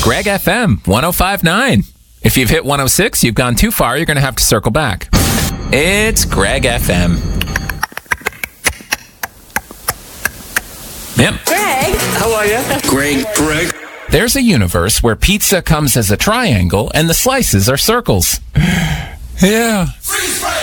Greg FM 105.9. If you've hit 106, you've gone too far, you're going to have to circle back. It's Greg FM. Yep. Greg. How are you? Greg. There's a universe where pizza comes as a triangle and the slices are circles. Yeah.